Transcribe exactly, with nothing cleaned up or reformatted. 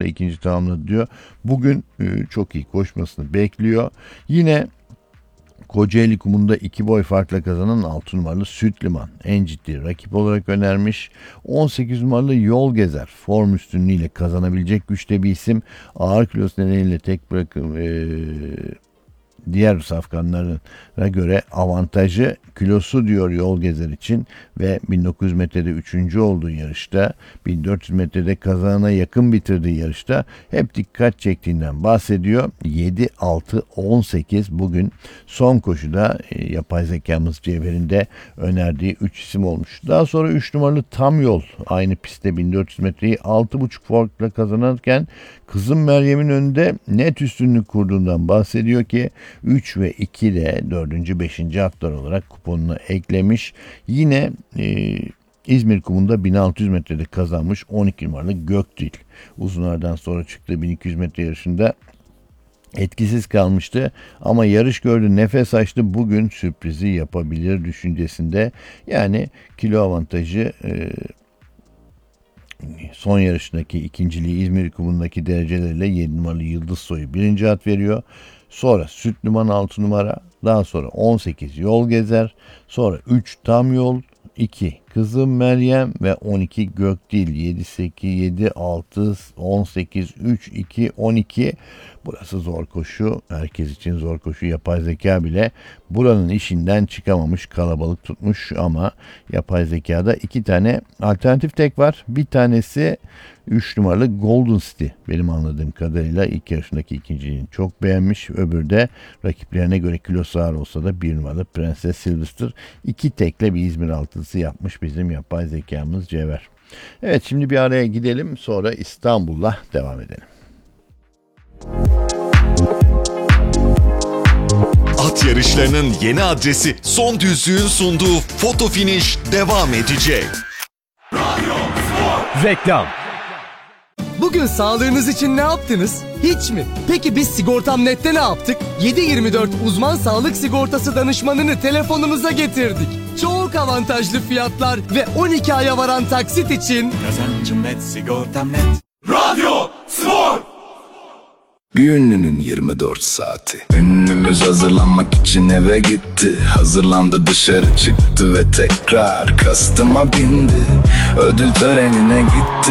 ikinci tamamladı diyor. Bugün e, çok iyi koşmasını bekliyor. Yine Kocaeli kumunda iki boy farkla kazanan altı numaralı Sütliman en ciddi rakip olarak önermiş. on sekiz numaralı Yol Gezer form üstünlüğüyle kazanabilecek güçte bir isim. Ağır kilosu nedeniyle tek bırakım ee, diğer safkanlara göre avantajı kilosu diyor Yol Gezer için ve bin dokuz yüz metrede üçüncü olduğu yarışta, bin dört yüz metrede kazanana yakın bitirdiği yarışta hep dikkat çektiğinden bahsediyor. yedi, altı, on sekiz bugün son koşuda e, yapay zekamız Cevher'in de önerdiği üç isim olmuş. Daha sonra üç numaralı Tam Yol aynı pistte bin dört yüz metreyi altı buçuk farkla kazanırken Kızım Meryem'in önünde net üstünlük kurduğundan bahsediyor ki üç ve iki de dördüncü beşinci atlar olarak kuponuna eklemiş. Yine e, İzmir kumunda bin altı yüz metrede kazanmış on iki numaralı Gökdil. Uzunlardan sonra çıktığı bin iki yüz metre yarışında etkisiz kalmıştı ama yarış gördü, nefes açtı, bugün sürprizi yapabilir düşüncesinde. Yani kilo avantajı e, son yarışındaki ikinciliği İzmir kumundaki dereceleriyle yedi numaralı Yıldız Soy'u birinci at veriyor. Sonra Sütliman altı numara, daha sonra on sekiz Yol Gezer, sonra üç Tam Yol, iki Kızım Meryem ve on iki Gökdil. Yedi, sekiz, yedi, altı, on sekiz, üç, iki, on iki. Burası zor koşu. Herkes için zor koşu. Yapay zeka bile buranın işinden çıkamamış, kalabalık tutmuş ama yapay zekada iki tane alternatif tek var. Bir tanesi üç numaralı Golden City. Benim anladığım kadarıyla ilk yarışındaki ikinciliğini çok beğenmiş. Öbürü de rakiplerine göre kilosu ağır olsa da bir numaralı Prenses Sylvester. İki tekle bir İzmir altılısı yapmış bizim yapay zekamız Cevher. Evet, şimdi bir araya gidelim, sonra İstanbul'la devam edelim. At yarışlarının yeni adresi Son Düzlüğün sunduğu Foto Finish devam edecek. Reklam. Bugün sağlığınız için ne yaptınız? Hiç mi? Peki biz Sigortam Net'te ne yaptık? yedi yirmi dört uzman sağlık sigortası danışmanını telefonunuza getirdik. Çok avantajlı fiyatlar ve on iki aya varan taksit için Kazancım net, sigortam net. Radyo Spor. Bir ünlünün yirmi dört saati. Ünlümüz hazırlanmak için eve gitti. Hazırlandı, dışarı çıktı ve tekrar kastıma bindi. Ödül törenine gitti.